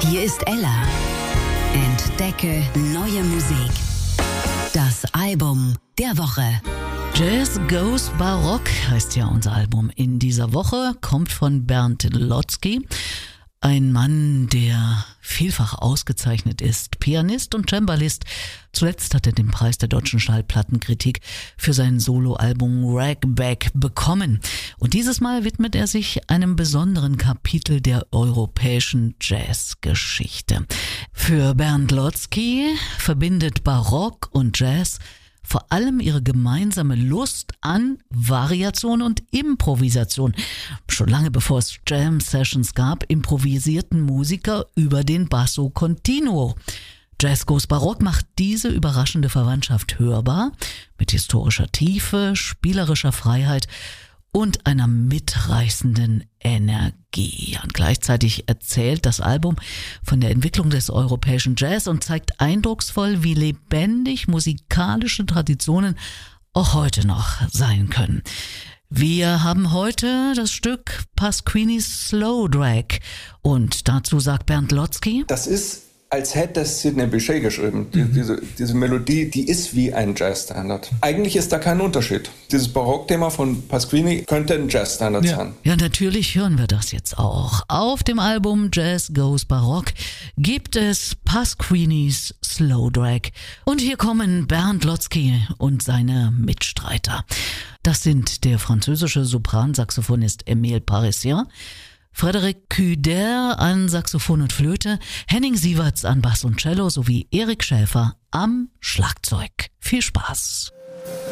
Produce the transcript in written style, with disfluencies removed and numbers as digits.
Hier ist Ella. Entdecke neue Musik. Das Album der Woche. Jazz Goes Barock heißt ja unser Album in dieser Woche, kommt von Bernd Lotzky. Ein Mann, der vielfach ausgezeichnet ist, Pianist und Cembalist. Zuletzt hat er den Preis der Deutschen Schallplattenkritik für sein Soloalbum Ragback bekommen. Und dieses Mal widmet er sich einem besonderen Kapitel der europäischen Jazzgeschichte. Für Bernd Lotzky verbindet Barock und Jazz vor allem ihre gemeinsame Lust an Variation und Improvisation. Schon lange bevor es Jam-Sessions gab, improvisierten Musiker über den Basso Continuo. Jazz Goes Barock macht diese überraschende Verwandtschaft hörbar, mit historischer Tiefe, spielerischer Freiheit und einer mitreißenden Energie. Und gleichzeitig erzählt das Album von der Entwicklung des europäischen Jazz und zeigt eindrucksvoll, wie lebendig musikalische Traditionen auch heute noch sein können. Wir haben heute das Stück Pasquinis Slow Drag und dazu sagt Bernd Lotzky: Das ist, als hätte Sidney Bechet geschrieben. Diese Melodie, die ist wie ein Jazzstandard. Eigentlich ist da kein Unterschied. Dieses Barockthema von Pasquini könnte ein Jazzstandard sein. Ja, natürlich hören wir das jetzt auch. Auf dem Album Jazz Goes Barock gibt es Pasquinis Slow Drag. Und hier kommen Bernd Lotzky und seine Mitstreiter. Das sind der französische Sopransaxophonist Emile Parisien, Frédéric Cuder an Saxophon und Flöte, Henning Sieverts an Bass und Cello sowie Erik Schäfer am Schlagzeug. Viel Spaß!